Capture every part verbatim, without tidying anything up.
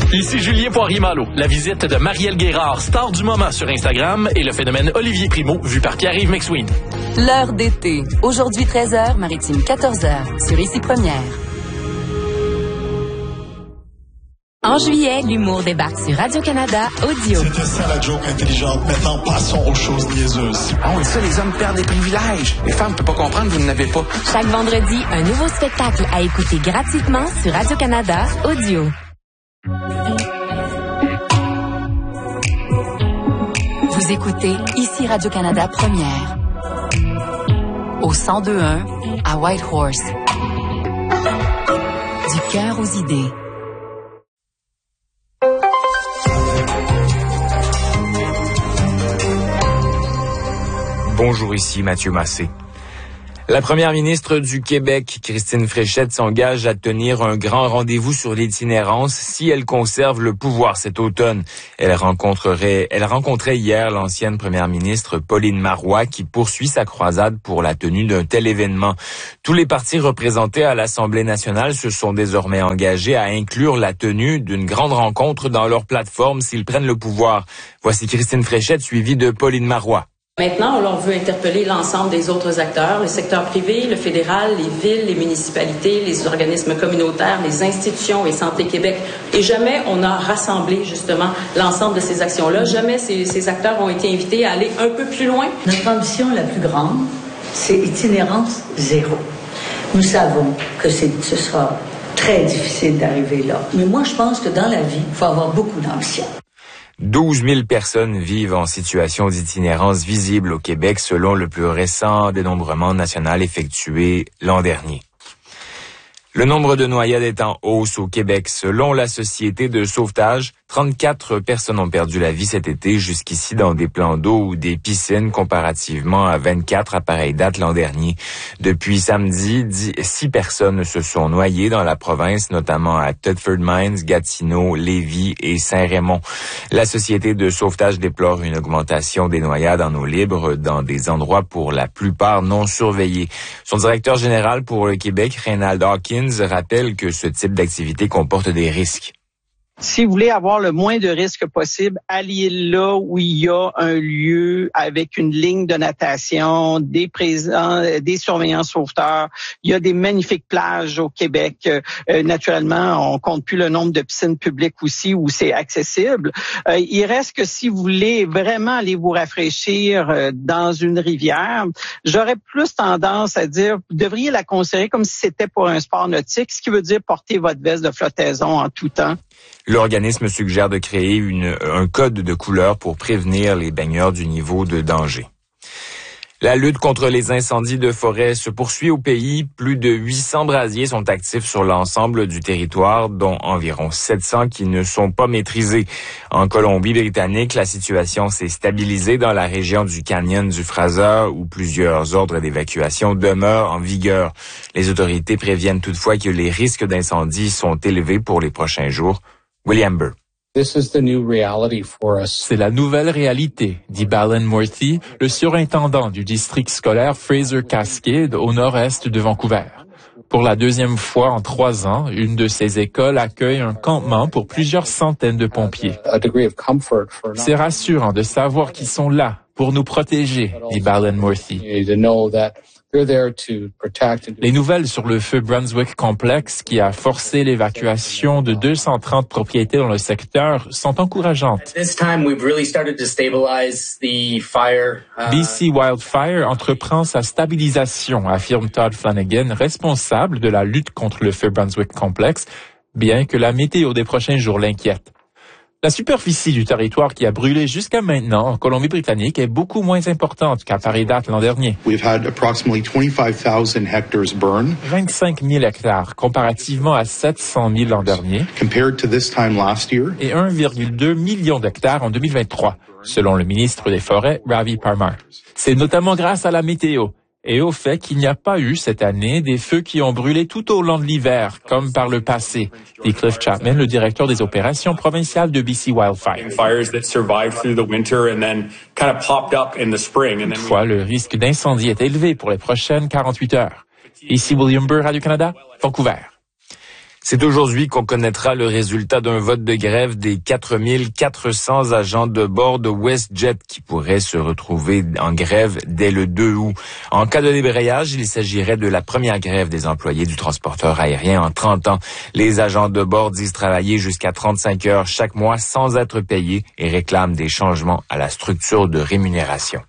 Ici Julien Poirier-Malo. La visite de Marielle Guérard, star du moment sur Instagram, et le phénomène Olivier Primo, vu par Pierre-Yves McSween. L'heure d'été. Aujourd'hui treize heures, Maritime quatorze heures, sur Ici Première. En juillet, l'humour débarque sur Radio-Canada Audio. C'était ça la joke intelligente. Maintenant, passons aux choses niaiseuses. Ah, on dit ça, les hommes perdent des privilèges. Les femmes ne peuvent pas comprendre que vous n'en avez pas. Chaque vendredi, un nouveau spectacle à écouter gratuitement sur Radio-Canada Audio. Vous écoutez Ici Radio-Canada Première. Au cent deux point un, à Whitehorse. Du cœur aux idées. Bonjour, ici Mathieu Massé. La première ministre du Québec, Christine Fréchette, s'engage à tenir un grand rendez-vous sur l'itinérance si elle conserve le pouvoir cet automne. Elle rencontrerait, elle rencontrait hier l'ancienne première ministre Pauline Marois qui poursuit sa croisade pour la tenue d'un tel événement. Tous les partis représentés à l'Assemblée nationale se sont désormais engagés à inclure la tenue d'une grande rencontre dans leur plateforme s'ils prennent le pouvoir. Voici Christine Fréchette suivie de Pauline Marois. Maintenant, on leur veut interpeller l'ensemble des autres acteurs, le secteur privé, le fédéral, les villes, les municipalités, les organismes communautaires, les institutions et Santé Québec. Et jamais on a rassemblé justement l'ensemble de ces actions-là. Jamais ces, ces acteurs ont été invités à aller un peu plus loin. Notre ambition la plus grande, c'est itinérance zéro. Nous savons que c'est, ce sera très difficile d'arriver là. Mais moi, je pense que dans la vie, il faut avoir beaucoup d'ambition. douze mille personnes vivent en situation d'itinérance visible au Québec selon le plus récent dénombrement national effectué l'an dernier. Le nombre de noyades est en hausse au Québec. Selon la Société de sauvetage, trente-quatre personnes ont perdu la vie cet été jusqu'ici dans des plans d'eau ou des piscines comparativement à vingt-quatre à pareille date l'an dernier. Depuis samedi, six personnes se sont noyées dans la province, notamment à Thetford Mines, Gatineau, Lévis et Saint-Raymond. La Société de sauvetage déplore une augmentation des noyades en eau libre dans des endroits pour la plupart non surveillés. Son directeur général pour le Québec, Reynald Hawkins, rappelle que ce type d'activité comporte des risques. Si vous voulez avoir le moins de risques possible, allez là où il y a un lieu avec une ligne de natation, des présents, des surveillants sauveteurs. Il y a des magnifiques plages au Québec. Euh, naturellement, on compte plus le nombre de piscines publiques aussi où c'est accessible. Euh, il reste que si vous voulez vraiment aller vous rafraîchir euh, dans une rivière, j'aurais plus tendance à dire, vous devriez la considérer comme si c'était pour un sport nautique, ce qui veut dire porter votre veste de flottaison en tout temps. L'organisme suggère de créer une, un code de couleur pour prévenir les baigneurs du niveau de danger. La lutte contre les incendies de forêt se poursuit au pays. Plus de huit cents brasiers sont actifs sur l'ensemble du territoire, dont environ sept cents qui ne sont pas maîtrisés. En Colombie-Britannique, la situation s'est stabilisée dans la région du canyon du Fraser, où plusieurs ordres d'évacuation demeurent en vigueur. Les autorités préviennent toutefois que les risques d'incendie sont élevés pour les prochains jours. William Burr. C'est la nouvelle réalité, dit Balin Murthy, le surintendant du district scolaire Fraser-Cascade au nord-est de Vancouver. Pour la deuxième fois en trois ans, une de ces écoles accueille un campement pour plusieurs centaines de pompiers. C'est rassurant de savoir qu'ils sont là pour nous protéger, dit Balin Murthy. Les nouvelles sur le feu Brunswick Complex qui a forcé l'évacuation de deux cent trente propriétés dans le secteur sont encourageantes. B C Wildfire entreprend sa stabilisation, affirme Todd Flanagan, responsable de la lutte contre le feu Brunswick Complex, bien que la météo des prochains jours l'inquiète. La superficie du territoire qui a brûlé jusqu'à maintenant en Colombie-Britannique est beaucoup moins importante qu'à pareille date l'an dernier. We've had approximately twenty-five thousand hectares burn. vingt-cinq mille hectares comparativement à sept cent mille l'an dernier. Compared to this time last year. Et un virgule deux million d'hectares en deux mille vingt-trois, selon le ministre des Forêts, Ravi Parmar. C'est notamment grâce à la météo et au fait qu'il n'y a pas eu cette année des feux qui ont brûlé tout au long de l'hiver, comme par le passé, dit Cliff Chapman, le directeur des opérations provinciales de B C Wildfire. Toutefois, le risque d'incendie est élevé pour les prochaines quarante-huit heures. Ici William Burr, Radio-Canada, Vancouver. C'est aujourd'hui qu'on connaîtra le résultat d'un vote de grève des quatre mille quatre cents agents de bord de WestJet qui pourraient se retrouver en grève dès le deux août. En cas de débrayage, il s'agirait de la première grève des employés du transporteur aérien en trente ans. Les agents de bord disent travailler jusqu'à trente-cinq heures chaque mois sans être payés et réclament des changements à la structure de rémunération.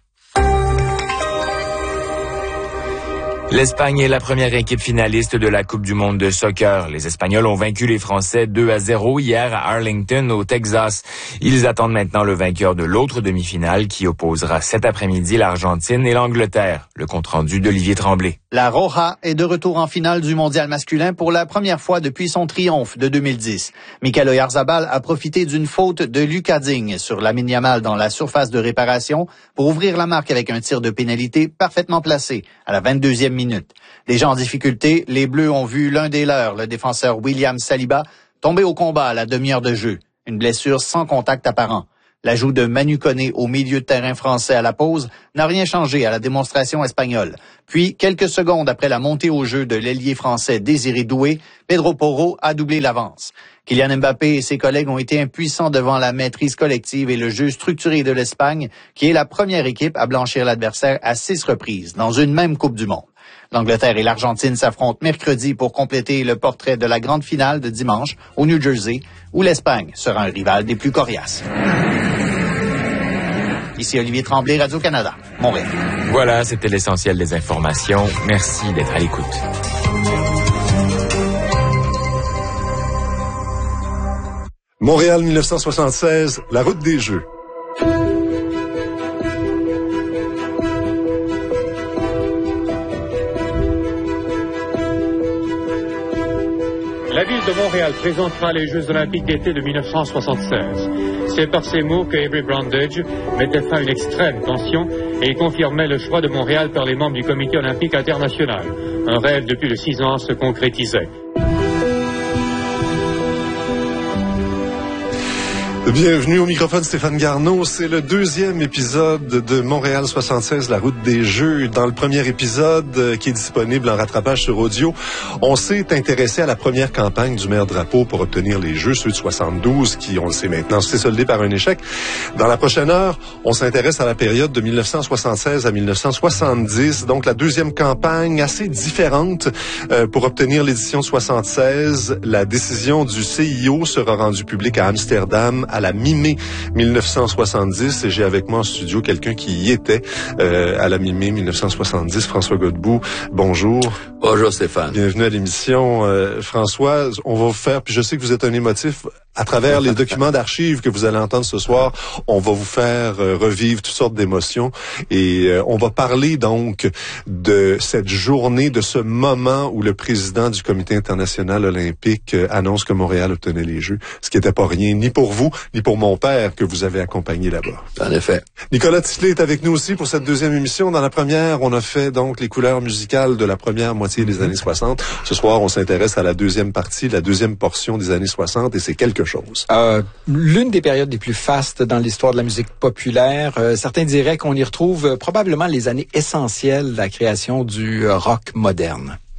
L'Espagne est la première équipe finaliste de la Coupe du monde de soccer. Les Espagnols ont vaincu les Français deux à zéro hier à Arlington, au Texas. Ils attendent maintenant le vainqueur de l'autre demi-finale qui opposera cet après-midi l'Argentine et l'Angleterre. Le compte-rendu d'Olivier Tremblay. La Roja est de retour en finale du mondial masculin pour la première fois depuis son triomphe de deux mille dix. Mikel Oyarzabal a profité d'une faute de Lucas Digne sur Lamine Yamal dans la surface de réparation pour ouvrir la marque avec un tir de pénalité parfaitement placé à la vingt-deuxième minute. Déjà en difficulté, les Bleus ont vu l'un des leurs, le défenseur William Saliba, tomber au combat à la demi-heure de jeu. Une blessure sans contact apparent. L'ajout de Manu Koné au milieu de terrain français à la pause n'a rien changé à la démonstration espagnole. Puis, quelques secondes après la montée au jeu de l'ailier français Désiré Doué, Pedro Porro a doublé l'avance. Kylian Mbappé et ses collègues ont été impuissants devant la maîtrise collective et le jeu structuré de l'Espagne, qui est la première équipe à blanchir l'adversaire à six reprises dans une même Coupe du monde. L'Angleterre et l'Argentine s'affrontent mercredi pour compléter le portrait de la grande finale de dimanche au New Jersey, où l'Espagne sera un rival des plus coriaces. Ici Olivier Tremblay, Radio-Canada, Montréal. Voilà, c'était l'essentiel des informations. Merci d'être à l'écoute. Montréal mille neuf cent soixante-seize, la route des Jeux. La ville de Montréal présentera les Jeux olympiques d'été de mille neuf cent soixante-seize. C'est par ces mots que Avery Brundage mettait fin à une extrême tension et confirmait le choix de Montréal par les membres du Comité olympique international. Un rêve de plus de six ans se concrétisait. Bienvenue au microphone Stéphane Garneau. C'est le deuxième épisode de Montréal soixante-seize, la route des Jeux. Dans le premier épisode, euh, qui est disponible en rattrapage sur audio, on s'est intéressé à la première campagne du maire Drapeau pour obtenir les Jeux, ceux de soixante-douze, qui, on le sait maintenant, s'est soldé par un échec. Dans la prochaine heure, on s'intéresse à la période de mille neuf cent soixante-seize à mille neuf cent soixante-dix, donc la deuxième campagne assez différente euh, pour obtenir l'édition soixante-seize. La décision du C I O sera rendue publique à Amsterdam à la mi-mai mille neuf cent soixante-dix, et j'ai avec moi en studio quelqu'un qui y était euh, à la mi-mai mille neuf cent soixante-dix, François Godbout. Bonjour. Bonjour Stéphane. Bienvenue à l'émission. Euh, François, on va vous faire, puis je sais que vous êtes un émotif, à travers les documents d'archives que vous allez entendre ce soir, on va vous faire euh, revivre toutes sortes d'émotions, et euh, on va parler donc de cette journée, de ce moment où le président du Comité international olympique euh, annonce que Montréal obtenait les Jeux, ce qui n'était pas rien, ni pour vous, ni pour mon père que vous avez accompagné là-bas. En effet. Nicolas Tisley est avec nous aussi pour cette deuxième émission. Dans la première, on a fait donc les couleurs musicales de la première moitié des années soixante. Ce soir, on s'intéresse à la deuxième partie, la deuxième portion des années soixante, et c'est quelque chose. Euh, l'une des périodes les plus fastes dans l'histoire de la musique populaire. Euh, certains diraient qu'on y retrouve euh, probablement les années essentielles de la création du euh, rock moderne.